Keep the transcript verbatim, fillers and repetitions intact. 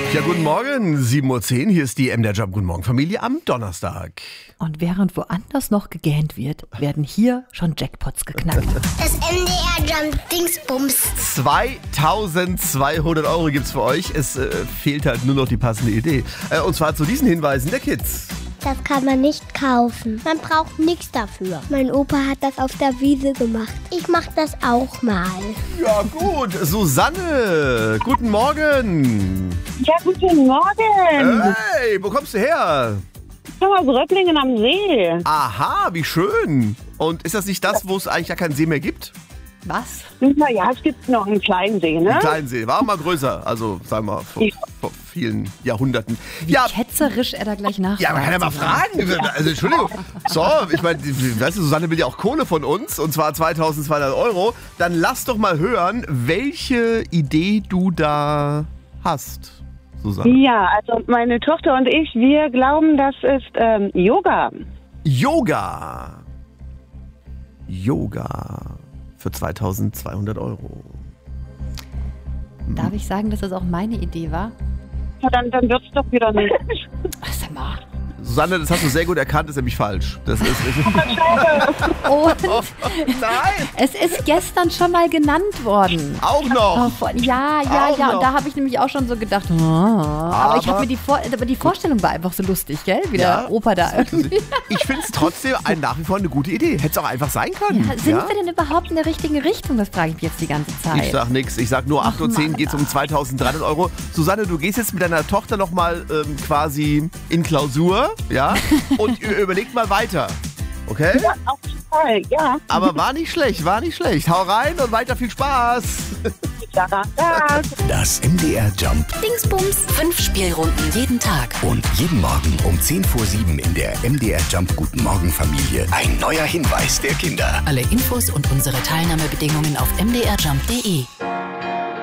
Ja, guten Morgen, sieben Uhr zehn, hier ist die M D R Jump Guten Morgen Familie am Donnerstag. Und während woanders noch gegähnt wird, werden hier schon Jackpots geknackt. Das M D R Jump Dingsbums. zweitausendzweihundert Euro gibt's für euch. Es äh, fehlt halt nur noch die passende Idee. Äh, und zwar zu diesen Hinweisen der Kids. Das kann man nicht kaufen. Man braucht nichts dafür. Mein Opa hat das auf der Wiese gemacht. Ich mach das auch mal. Ja gut, Susanne, guten Morgen. Ja, guten Morgen. Hey, wo kommst du her? Ich komme aus Röpplingen am See. Aha, wie schön. Und ist das nicht das, wo es eigentlich gar keinen See mehr gibt? Was? Naja, es gibt noch einen kleinen See, ne? Einen kleinen See, war auch mal größer. Also, sagen wir mal, vor, Ja. vor vielen Jahrhunderten. Wie Ja, ketzerisch er da gleich nachfragt. Ja, man kann ja mal fragen. Also, Entschuldigung. So, ich meine, weißt du, Susanne will ja auch Kohle von uns, und zwar zweitausendzweihundert Euro. Dann lass doch mal hören, welche Idee du da hast, Susanne. Ja, also meine Tochter und ich, wir glauben, das ist ähm, Yoga. Yoga. Yoga für zweitausendzweihundert Euro. Darf ich sagen, dass das auch meine Idee war? Ja, dann dann wird es doch wieder nicht. Ach, sag mal. Susanne, das hast du sehr gut erkannt, ist nämlich falsch. Das ist. Und Nein! es ist gestern schon mal genannt worden. Auch Oh, noch! vor- ja, ja, Auch ja. noch. Und da habe ich nämlich auch schon so gedacht, oh, aber, ich Aber- habe mir die, Vor aber die Vorstellung war einfach so lustig, gell? Wie Ja, der Opa da irgendwie. Ich finde es trotzdem ein, nach wie vor eine gute Idee. Hätte es auch einfach sein können. Ja, sind wir denn überhaupt in der richtigen Richtung? Das frage ich mich jetzt die ganze Zeit. Ich sag nix. Ich sag nur acht Uhr zehn Mann. geht es um zweitausenddreihundert Euro. Susanne, du gehst jetzt mit deiner Tochter nochmal ähm, quasi in Klausur, ja? Und ü- überleg mal weiter. Okay? Ja, auf jeden Fall, ja. Aber war nicht schlecht, war nicht schlecht. Hau rein und weiter viel Spaß. Ja, ja. Das M D R Jump Dingsbums. Fünf Spielrunden jeden Tag. und jeden Morgen um zehn vor sieben in der M D R Jump Guten Morgen Familie ein neuer Hinweis der Kinder. Alle Infos und unsere Teilnahmebedingungen auf m d r jump punkt d e.